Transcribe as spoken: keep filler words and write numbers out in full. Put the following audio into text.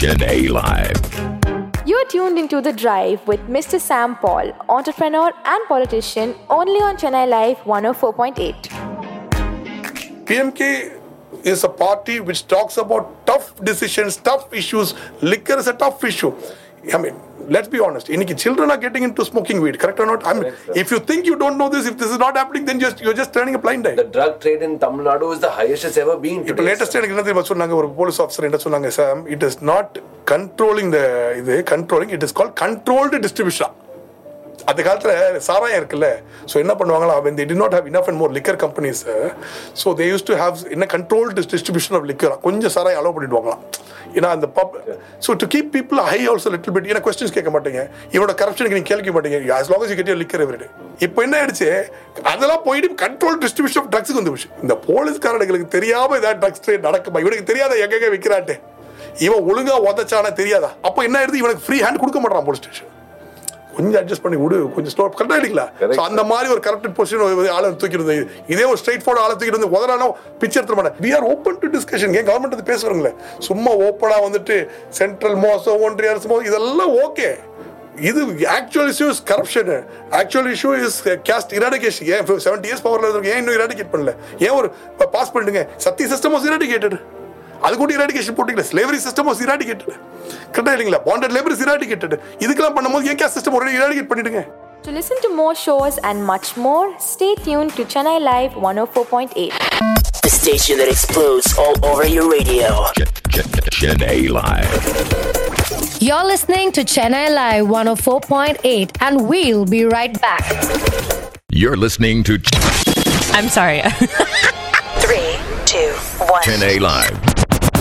Chennai Live. You're tuned into The Drive with Mister Sam Paul, entrepreneur and politician, only on Chennai Live one oh four point eight. P M K is a party which talks about tough decisions, tough issues. Liquor is a tough issue. I mean, let's be honest. Iniki children are getting into smoking weed, correct or not? I mean, correct, if you think you don't know this, if this is not happening, then just you're just turning a blind eye. The drug trade in Tamil Nadu is the highest it's ever been. If latest எனக்கு என்ன தெரியுமா சொன்னாங்க, ஒரு police officer என்ன சொன்னாங்க, Sam, it is not controlling the இது controlling, it is called controlled distribution. அந்த காலத்தில் சாராயம் இருக்குல்ல, ஸோ என்ன பண்ணுவாங்களா, when they did not have enough and more liquor companies, so they used to have in a controlled distribution of liquor. கொஞ்சம் சாராயம் allow பண்ணிடுவாங்களாம், ஏன்னா அந்த பப். So to keep people high also little bit. ஏன்னா questions கேட்க மாட்டீங்க, இவனோட கரப்ஷனுக்கு நீங்கள் கேள்வி மாட்டீங்க, as long as you get your liquor every day. இப்போ என்ன ஆயிடுச்சு, அதெல்லாம் போயிட்டு கண்ட்ரோல் டிஸ்ட்ரிபியூஷன் ஆஃப் ட்ரக்ஸுக்கு வந்துச்சு. இந்த போலீஸ்காரர்களுக்கு தெரியாம ஏதாவது ட்ரக்ஸ் ட்ரேட் நடக்குமா, இவனுக்கு தெரியாத எங்கெங்க விற்கிறான்ட்டு, இவன் ஒழுங்கா உதச்சானா தெரியாதா, அப்போ என்ன ஆயிடுது, இவனுக்கு ஃப்ரீ ஹேண்ட் கொடுக்க மாட்டான் போலீஸ் ஸ்டேஷன். கொஞ்சம் அட்ஜஸ்ட் பண்ணி விடு, கொஞ்சம் ஸ்டோர் கரெக்டாக இல்லைங்களா. ஸோ அந்த மாதிரி ஒரு கரெக்டட் பொசிஷன் ஆளை தூக்கிடுது. இதே ஒரு ஸ்ட்ரைட் ஃபார்வர்ட் ஆளை தூக்கிட்டு வந்து உதறானோ பிக்சர் எடுத்து மாட்டேன். We are open to discussion. ஏன் கவர்மெண்ட் வந்து பேசுவாங்களே, சும்மா ஓப்பனாக வந்துட்டு சென்ட்ரல் மோசம் ஒன்றிய அரசு மோசம் இதெல்லாம் ஓகே. இது actual issue is corruption, actual issue is caste eradication. ஏன் செவன்டி இயர்ஸ் பவர்ல இருக்கு, ஏன் இன்னும் இராடிகேட் பண்ணல, ஏன் ஒரு பாஸ் பண்ணிடுங்க. சத்தி சிஸ்டம் வாஸ் இராடிகேட்டட், அது கூட இராடிகேஷன் போட்டீங்களா. ஸ்லேவரி சிஸ்டம் வாஸ் இராடிகேட்டட், கரெக்டா இல்லைங்களா. Bonded labour is eradicated. இதுக்கெல்லாம் பண்ணும்போது ஏன் கேஸ்ட் சிஸ்டம் ஒரே இராடிகேட் பண்ணிடுங்க. To listen to more shows and much more, stay tuned to Chennai Live one oh four point eight. The station that explodes all over your radio. Ch- Ch- Chennai Live. You're listening to Chennai Live one oh four point eight, and we'll be right back. You're listening to Ch- I'm sorry. Three, two, one. Chennai Live.